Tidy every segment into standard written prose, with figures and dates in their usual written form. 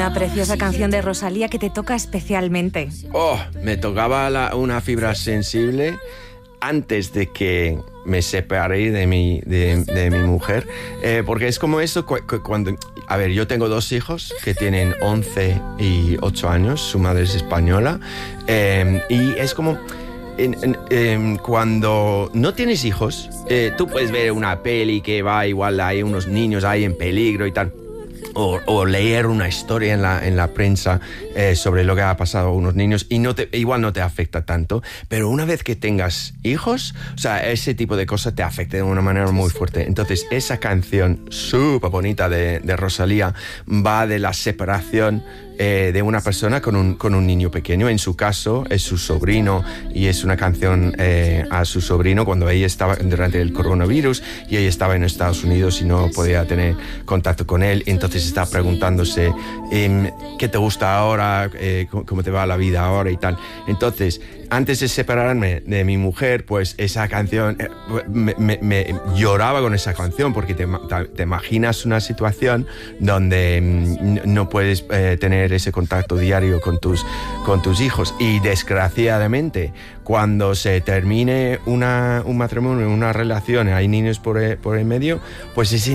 una preciosa canción de Rosalía que te toca especialmente. Oh, me tocaba una fibra sensible antes de que me separé de mi mujer, porque es como eso cuando... A ver, yo tengo 2 hijos que tienen 11 y 8 años, su madre es española, y es como... cuando no tienes hijos, tú puedes ver una peli que va igual, hay unos niños ahí en peligro y tal, o leer una historia en la prensa sobre lo que ha pasado a unos niños y igual no te afecta tanto, pero una vez que tengas hijos, o sea, ese tipo de cosas te afecta de una manera muy fuerte. Entonces esa canción súper bonita de Rosalía va de la separación de una persona con un niño pequeño. En su caso es su sobrino, y es una canción a su sobrino cuando ella estaba durante el coronavirus y ella estaba en Estados Unidos y no podía tener contacto con él. Entonces está preguntándose qué te gusta ahora, cómo te va la vida ahora y tal. Entonces, antes de separarme de mi mujer, pues esa canción, me lloraba con esa canción, porque te imaginas una situación donde no puedes tener ese contacto diario con tus hijos, y desgraciadamente cuando se termine un matrimonio, una relación, hay niños por el medio, pues es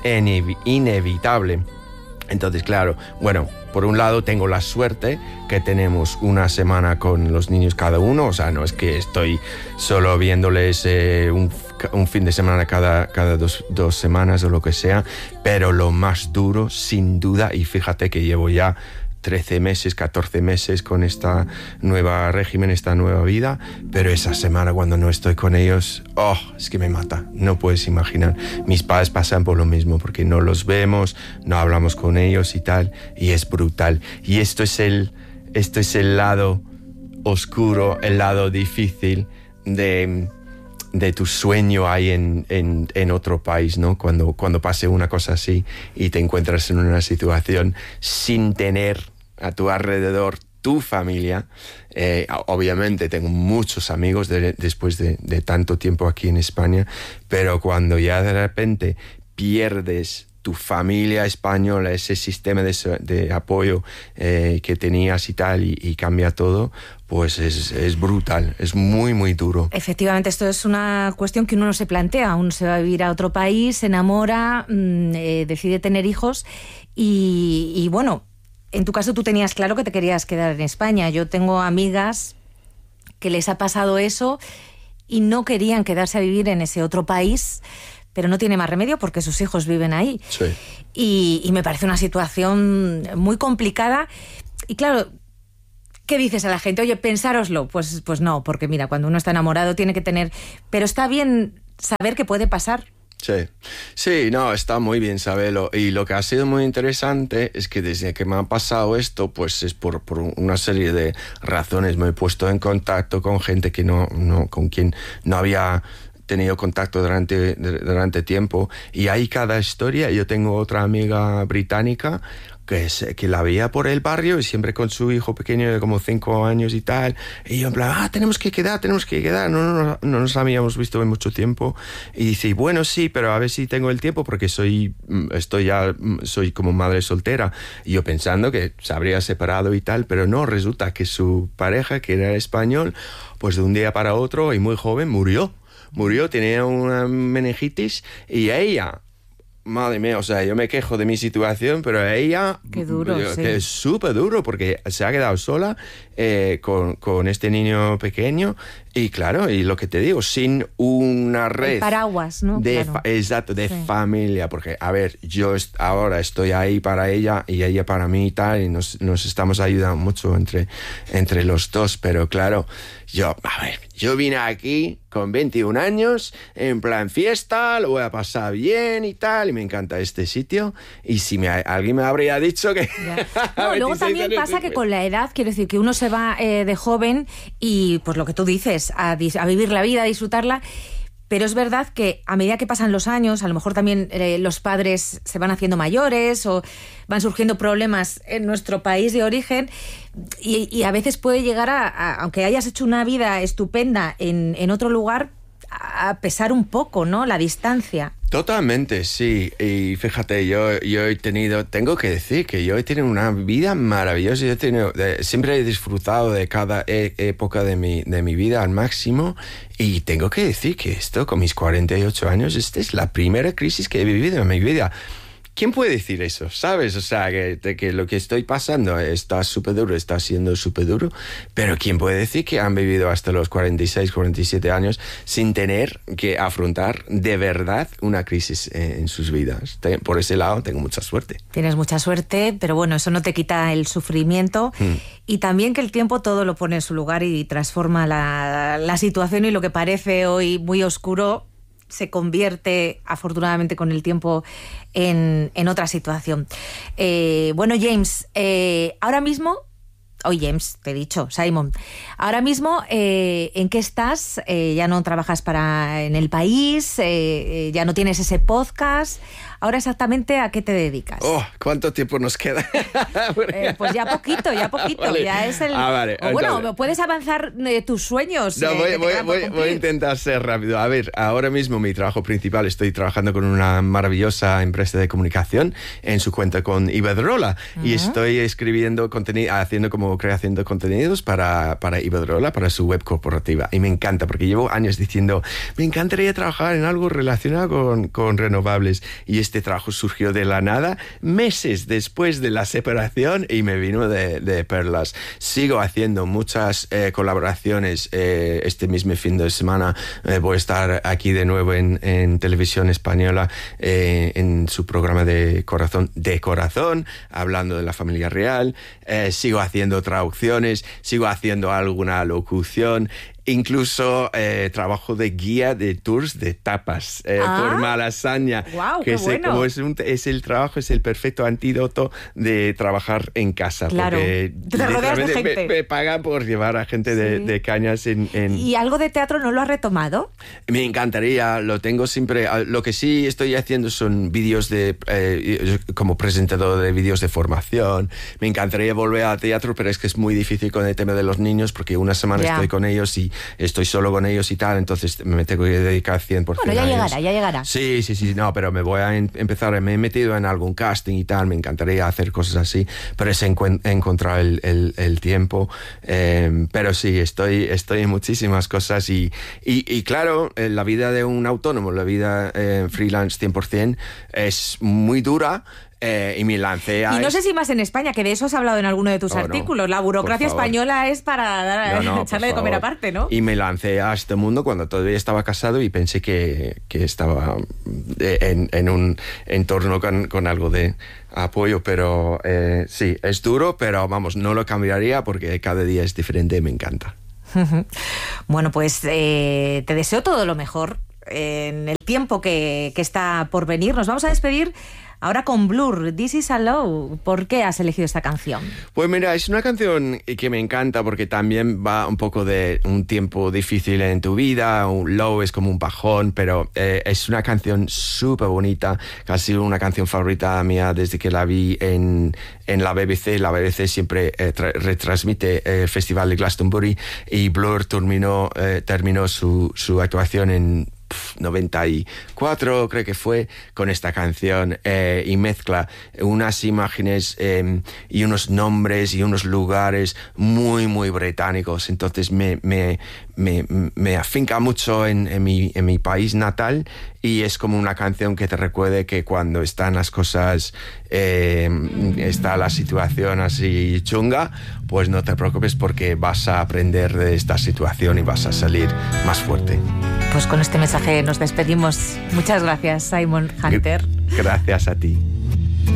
inevitable. Entonces, claro, bueno, por un lado tengo la suerte que tenemos una semana con los niños cada uno, o sea, no es que estoy solo viéndoles un fin de semana cada dos semanas o lo que sea, pero lo más duro, sin duda, y fíjate que llevo ya 13 meses, 14 meses con esta nueva régimen, esta nueva vida, pero esa semana cuando no estoy con ellos, es que me mata, no puedes imaginar. Mis padres pasan por lo mismo, porque no los vemos, no hablamos con ellos y tal, y es brutal. Y esto es el lado oscuro, el lado difícil de tu sueño ahí en otro país, ¿no? Cuando pase una cosa así y te encuentras en una situación sin tener a tu alrededor tu familia. Obviamente tengo muchos amigos después de tanto tiempo aquí en España, pero cuando ya de repente pierdes tu familia española, ese sistema de apoyo que tenías y tal, y cambia todo, pues es brutal, es muy, muy duro. Efectivamente, esto es una cuestión que uno no se plantea. Uno se va a vivir a otro país, se enamora, decide tener hijos y bueno, en tu caso tú tenías claro que te querías quedar en España. Yo tengo amigas que les ha pasado eso y no querían quedarse a vivir en ese otro país, pero no tiene más remedio porque sus hijos viven ahí. Sí. Y me parece una situación muy complicada. Y claro, ¿qué dices a la gente? Oye, pensároslo. Pues no, porque mira, cuando uno está enamorado tiene que tener... Pero está bien saber que puede pasar. Sí, no, está muy bien saberlo. Y lo que ha sido muy interesante es que desde que me ha pasado esto, pues es por una serie de razones. Me he puesto en contacto con gente que con quien no había tenido contacto durante tiempo, y hay cada historia. Yo tengo otra amiga británica que la veía por el barrio y siempre con su hijo pequeño de como 5 años y tal, y yo en plan, tenemos que quedar, no nos habíamos visto en mucho tiempo, y dice, bueno, sí, pero a ver si tengo el tiempo porque soy como madre soltera, y yo pensando que se habría separado y tal, pero no, resulta que su pareja, que era español, pues de un día para otro y muy joven murió, tenía una meningitis, y ella... Madre mía, o sea, yo me quejo de mi situación, pero ella... Qué duro, sí. Que es súper duro, porque se ha quedado sola con este niño pequeño, y claro, y lo que te digo, sin una red... El paraguas, ¿no? Exacto, de familia, porque, a ver, yo ahora estoy ahí para ella y ella para mí y tal, y nos estamos ayudando mucho entre los dos, pero claro, yo vine aquí con 21 años, en plan fiesta, lo voy a pasar bien y tal, y me encanta este sitio, y si alguien me habría dicho que... No, luego también pasa que con la edad, quiero decir, que uno se va de joven y, pues lo que tú dices, a vivir la vida, a disfrutarla, pero es verdad que a medida que pasan los años, a lo mejor también los padres se van haciendo mayores o van surgiendo problemas en nuestro país de origen, y a veces puede llegar aunque hayas hecho una vida estupenda en otro lugar, a pesar un poco, ¿no? La distancia. Totalmente, sí. Y fíjate, tengo que decir que yo he tenido una vida maravillosa. Siempre he disfrutado de cada época de mi vida al máximo. Y tengo que decir que esto, con mis 48 años, esta es la primera crisis que he vivido en mi vida. ¿Quién puede decir eso? ¿Sabes? O sea, que lo que estoy pasando está súper duro, está siendo súper duro, pero ¿quién puede decir que han vivido hasta los 46, 47 años sin tener que afrontar de verdad una crisis en sus vidas? Por ese lado tengo mucha suerte. Tienes mucha suerte, pero bueno, eso no te quita el sufrimiento y también que el tiempo todo lo pone en su lugar y transforma la situación, y lo que parece hoy muy oscuro se convierte, afortunadamente, con el tiempo en otra situación. Bueno, James, ahora mismo... James, te he dicho, Simon. Ahora mismo, ¿en qué estás? Ya no trabajas en el país, ya no tienes ese podcast. Ahora, exactamente, ¿a qué te dedicas? ¿Cuánto tiempo nos queda? Pues ya poquito. Vale. Ya es el... vale. Bueno, puedes avanzar tus sueños. No, voy a intentar ser rápido. A ver, ahora mismo mi trabajo principal, estoy trabajando con una maravillosa empresa de comunicación en su cuenta con Iberdrola. Y estoy escribiendo contenido, haciendo contenidos para Iberdrola, para su web corporativa. Y me encanta, porque llevo años diciendo, me encantaría trabajar en algo relacionado con renovables. Y este trabajo surgió de la nada, meses después de la separación, y me vino de perlas. Sigo haciendo muchas colaboraciones. Este mismo fin de semana voy a estar aquí de nuevo en Televisión Española, en su programa de Corazón, hablando de la familia real. Sigo haciendo traducciones, sigo haciendo alguna locución. Incluso trabajo de guía de tours de tapas por Malasaña. Wow, que qué bueno. Como es el trabajo, es el perfecto antídoto de trabajar en casa. Claro, porque te rodeas de gente. Me pagan por llevar a gente de cañas en... ¿Y algo de teatro no lo has retomado? Me encantaría, lo tengo siempre. Lo que sí estoy haciendo son vídeos como presentador de vídeos de formación. Me encantaría volver al teatro, pero es que es muy difícil con el tema de los niños, porque una semana estoy con ellos y estoy solo con ellos y tal, entonces me tengo que dedicar 100% bueno, ya llegará. Sí, no, pero me voy a empezar, me he metido en algún casting y tal, me encantaría hacer cosas así, pero es encontrar el tiempo, pero sí, estoy en muchísimas cosas y claro, la vida de un autónomo, la vida freelance 100% es muy dura. Y me lancé a... Y no sé si más en España, que de eso has hablado en alguno de tus artículos. La burocracia española es para echarle de comer aparte, ¿no? Y me lancé a este mundo cuando todavía estaba casado y pensé que estaba en un entorno con algo de apoyo, pero sí, es duro, pero vamos, no lo cambiaría porque cada día es diferente y me encanta. Bueno, pues te deseo todo lo mejor en el tiempo que está por venir. Nos vamos a despedir ahora con Blur, This Is a Low. ¿Por qué has elegido esta canción? Pues mira, es una canción que me encanta porque también va un poco de un tiempo difícil en tu vida. Un low es como un bajón, pero es una canción súper bonita, que ha sido una canción favorita mía desde que la vi en la BBC. La BBC siempre retransmite el Festival de Glastonbury y Blur terminó su actuación en 94, creo que fue, con esta canción, y mezcla unas imágenes y unos nombres y unos lugares muy, muy británicos. Entonces me afinca mucho en mi país natal, y es como una canción que te recuerde que cuando están las cosas, está la situación así chunga, pues no te preocupes porque vas a aprender de esta situación y vas a salir más fuerte. Pues con este mensaje nos despedimos. Muchas gracias, Simon Hunter. Gracias a ti.